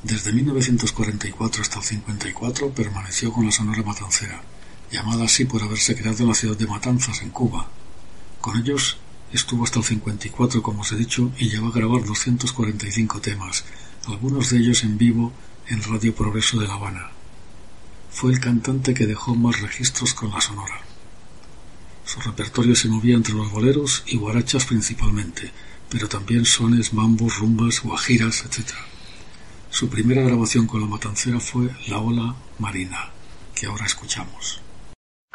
Desde 1944 hasta el 54 permaneció con la Sonora Matancera, llamada así por haberse creado en la ciudad de Matanzas, en Cuba. Con ellos estuvo hasta el 54, como os he dicho, y llegó a grabar 245 temas, algunos de ellos en vivo en Radio Progreso de La Habana. Fue el cantante que dejó más registros con la Sonora. Su repertorio se movía entre los boleros y guarachas principalmente, pero también sones, mambos, rumbas, guajiras, etc. Su primera grabación con la Matancera fue La Ola Marina, que ahora escuchamos.